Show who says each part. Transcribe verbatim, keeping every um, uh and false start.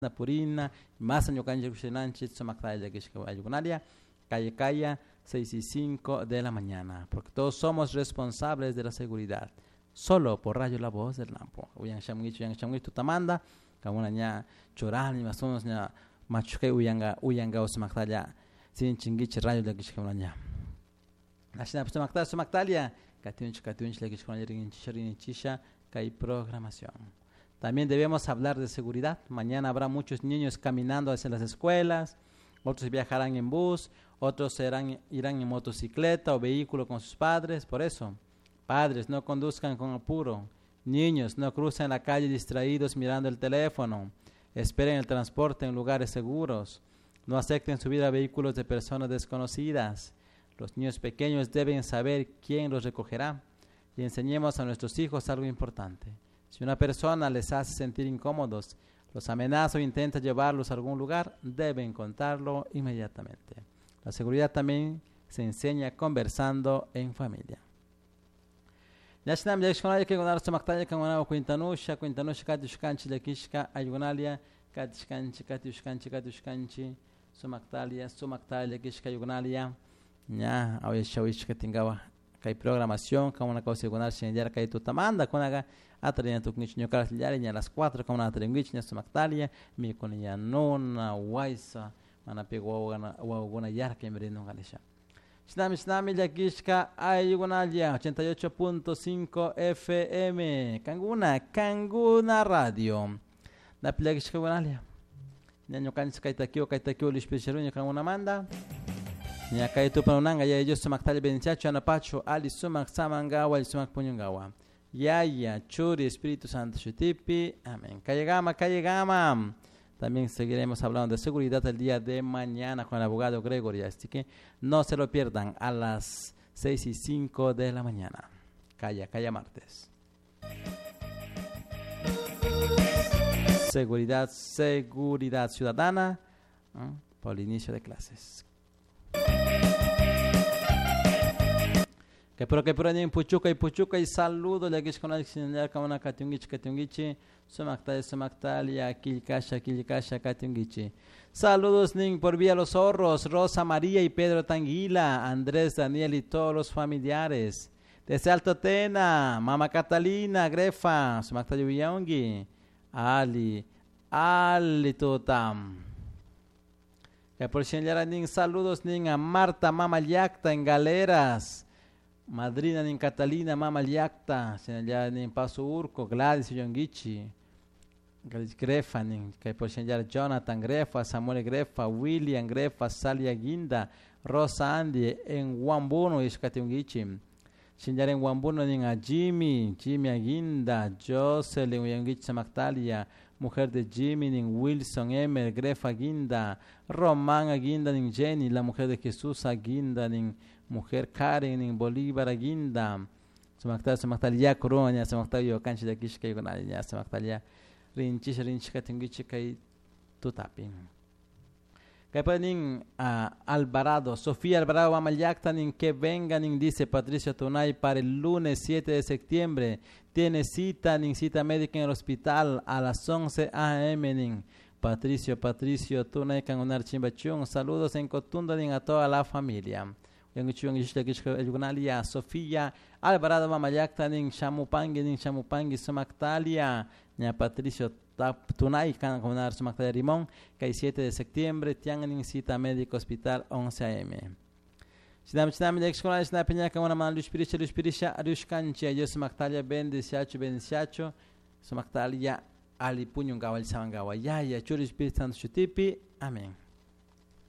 Speaker 1: Purina, más año cancha Kushenanchi, Somaktaya Kishka Ayunalia, calle Calla, seis y cinco de la mañana, porque todos somos responsables de la seguridad. Solo por Radio La Voz del Lampo. Uyang Shamgichu, Yang Shamgichu Tamanda, Kamuna Nya Chorani, Masons Nya Machuke Uyanga, Uyanga Somaktaya, Sin Chingichi Radio de Kishkamanya. Nashina Somaktaya, Somaktalia, Katunch, Katunch, Lekishkonarin, Chicharin, Chisha, Kai Programación. También debemos hablar de seguridad. Mañana habrá muchos niños caminando hacia las escuelas, otros viajarán en bus, otros serán, irán en motocicleta o vehículo con sus padres. Por eso, padres, no conduzcan con apuro. Niños, no crucen la calle distraídos mirando el teléfono. Esperen el transporte en lugares seguros. No acepten subir a vehículos de personas desconocidas. Los niños pequeños deben saber quién los recogerá. Y enseñemos a nuestros hijos algo importante. Si una persona les hace sentir incómodos, los amenaza o intenta llevarlos a algún lugar, deben contarlo inmediatamente. La seguridad también se enseña conversando en familia. Yashnam yakshkonaya ke gonar samaktaya kanwana kuintanusha kuintanusha katushkanchi lekishka ayunalia katushkanchi katushkanchi katushkanchi sumaktalia sumaktalia lekishka ayunalia nya aweshawish katingawa kai programación como una cosa igual sin ya kai tu tamanda con aga atria tu knichño kar ya a las cuatro como una tringuichña sumaktalia mi con ya nona waisa mana pego wana wana yar que merendo galisha Snami snami yakishka ayunalia ochenta y ocho punto cinco F M Kanguna Kanguna Radio na plagishka gunalia nyanyo kanisa kai takio kai takio lispesherunya kanguna manda Nya kai tu panunanga ya yo sumaktali benchacho anapacho ali sumak samangawa ali sumak punyungawa. Ya ya churi Espíritu Santo shutipi. Amén. Calle Gama, Calle Gama. También seguiremos hablando de seguridad el día de mañana con el abogado Gregory, así que no se lo pierdan a las seis y cinco de la mañana. Calla, calla martes. Seguridad, seguridad ciudadana, ¿eh? Por el inicio de clases. Que pero que pero ni puchuca y puchuca y saludo le que con el señor como una katungichi katungichi sumakta sumaktalia kilkasha kilkasha katungichi. Saludos ning por vía Los Horros, Rosa María y Pedro Tanguila, Andrés Daniel y todos los familiares. Desde Alto Tena, Mama Catalina, Grefa, sumakta yuyongi, Ali, Ali totam. Que por señora ning saludos ning a Marta Mama Yacta en Galeras. Madrina nin Catalina Mama Yacta, señora nin Paso Urco, Gladys Yongichi, Grefa nin, que por señora Jonathan Grefa, Samuel Grefa, William Grefa, Salia Guinda, Rosa Andy en Wambuno y Skatungichi. Señora en Wambuno nin a Jimmy, Jimmy Aguinda, Jocelyn Yongichi Samactalia, mujer de Jimmy nin Wilson Emer Grefa Guinda, Román Aguinda nin Jenny, la mujer de Jesús Aguinda nin mujer Karen en Bolívar Aguinda, Samaktal Samaktalia Coronia, Samaktalio Canchi de Kishka y Gonalia, Samaktalia Rinchis Rinchka Tingichika y Tutapin. Capanin Alvarado, Sofía Alvarado Mamayacta, nin que vengan, nin dice Patricio Tunay para el lunes siete de septiembre. Tiene cita, nin cita médica en el hospital a las once a eme nin. Patricio, Patricio Tunay Cangonar Chimbachung, saludos en Cotunda nin a toda la familia. Sofía Alvarado Mamayacta nin Chamupangi nin Chamupangi Sumaktalia nia Patricio Tunay Cangonar Sumaktalia Rimón que siete de septiembre tienen nin cita médico hospital once a eme. Sinam sinam de escola sinam peña que una mano luspirisha luspirisha arushkanchi yo Sumaktalia ben dieciocho ben dieciocho Sumaktalia ali puñungawa el samangawa ya ya churi Espíritu Santo shutipi. Amén.